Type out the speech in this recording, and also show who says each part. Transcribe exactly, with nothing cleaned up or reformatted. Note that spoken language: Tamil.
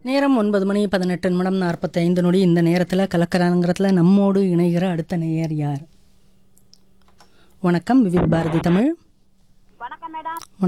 Speaker 1: நேரம் ஒன்பது மணி பதினெட்டு நிமிடம் நாற்பத்தைந்து நொடி. இந்த நேரத்தில் கலக்கரங்கத்தில் நம்மோடு இணைகிற அடுத்த நேயர் யார்? வணக்கம், விவித் பாரதி தமிழ்.
Speaker 2: வணக்கம் மேடம்.